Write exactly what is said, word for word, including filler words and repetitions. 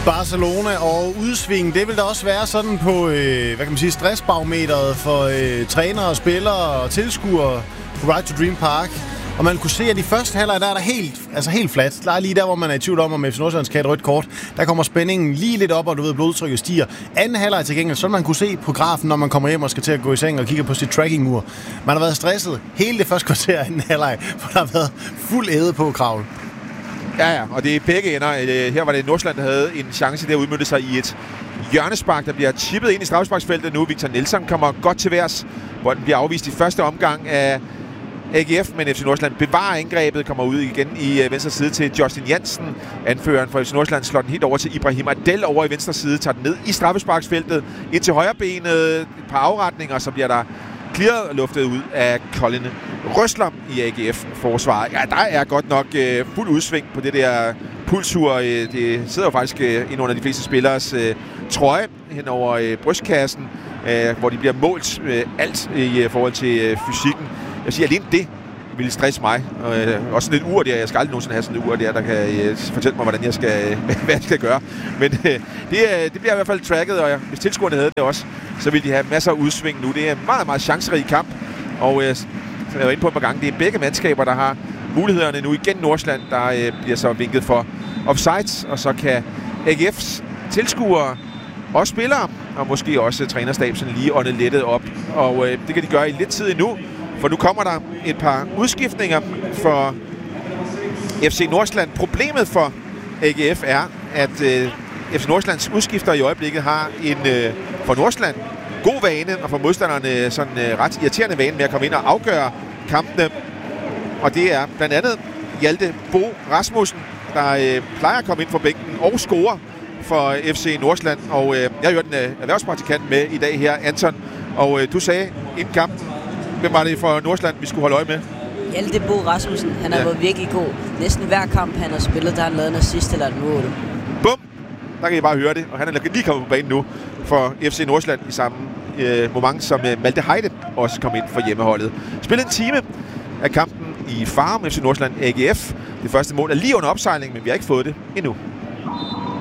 Barcelona og udsving, det vil da også være sådan på, øh, hvad kan man sige, stressbarometeret for øh, trænere, spillere og tilskuere på Ride to Dream Park. Og man kunne se, at de første halvleg, der er der helt, altså helt fladt. Der er lige der, hvor man er i tvivl om, om F C Nordsjælland skal have et rødt kort. Der kommer spændingen lige lidt op, og du ved, blodtrykket stiger. Anden halvleg til gengæld, så man kunne se på grafen, når man kommer hjem og skal til at gå i seng og kigge på sit tracking-ur. Man har været stresset hele det første kvarter af anden halvleg, for der har været fuld æde på kravl. Ja, ja, og det er begge ender. Her var det Nordsjælland, der havde en chance der at udmønte sig i et hjørnespark, der bliver chippet ind i straffesparksfeltet nu. Victor Nielsen kommer godt til værs, hvor den bliver afvist i første omgang af A G F, men F C Nordsjælland bevarer angrebet, kommer ud igen i uh, venstre side til Justin Jansen. Anføreren for F C Nordsjælland slår den helt over til Ibrahim Adel over i venstre side, tager den ned i straffesparksfeltet, ind til højre benet, et par afretninger, så bliver der clearet og luftet ud af Colin Røsler i A G F-forsvaret. Ja, der er godt nok uh, fuld udsving på det der pulsur. Uh, det sidder jo faktisk uh, ind under de fleste spillers uh, trøje hen over uh, brystkassen, uh, hvor de bliver målt uh, alt i uh, forhold til uh, fysikken. Jeg siger, alene det ville stresse mig. Og, øh, også sådan et ur der. Jeg skal aldrig nogensinde have sådan et ur der, der kan øh, fortælle mig, hvordan jeg skal, hvad jeg skal gøre. Men øh, det, øh, det bliver i hvert fald tracket, og ja, hvis tilskuerne havde det også, så ville de have masser af udsving nu. Det er en meget, meget chancerig kamp. Og øh, som jeg var inde på et par gange, det er begge mandskaber, der har mulighederne nu. Igen Nordsjælland, der øh, bliver så vinket for offsides, og så kan A G F's tilskuere og spillere, og måske også trænerstab, sådan lige åndet lettet op. Og øh, det kan de gøre i lidt tid endnu. For nu kommer der et par udskiftninger for F C Nordsjælland. Problemet for A G F er, at øh, F C Nordsjællands udskifter i øjeblikket har en øh, for Nordsjælland god vane, og for modstanderne sådan øh, ret irriterende vane med at komme ind og afgøre kampene. Og det er blandt andet Hjalte Bo Rasmussen, der øh, plejer at komme ind fra bænken og score for F C Nordsjælland. Og øh, jeg har jo den øh, erhvervspraktikant med i dag her, Anton. Og øh, du sagde inden kampen, hvem var det for Nordsjælland, vi skulle holde øje med? Hjalte Bo Rasmussen. Han har ja. været virkelig god. Næsten hver kamp, han har spillet, der har han lavet en assist eller et mål. Bum! Der kan I bare høre det. Og han er lige kommet på banen nu for F C Nordsjælland i samme øh, moment, som øh, Malte Heide også kom ind for hjemmeholdet. Spillet en time af kampen i Farum, F C Nordsjælland A G F. Det første mål er lige under opsejling, men vi har ikke fået det endnu.